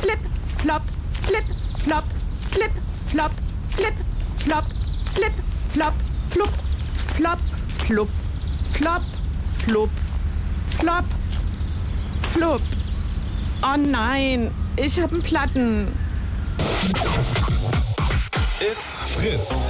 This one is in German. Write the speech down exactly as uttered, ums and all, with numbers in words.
flip, flop, flip, flop, flip, flop, flip, flop, flip, flop, flup, flop, flup, flop, flup, flop, flup. Oh nein, ich hab einen Platten. It's Fritz.